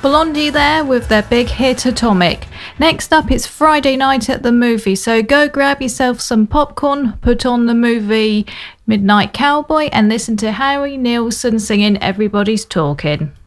Blondie there with their big hit Atomic. Next up, it's Friday night at the movie, so go grab yourself some popcorn, put on the movie Midnight Cowboy, and listen to Harry Nilsson singing Everybody's Talking.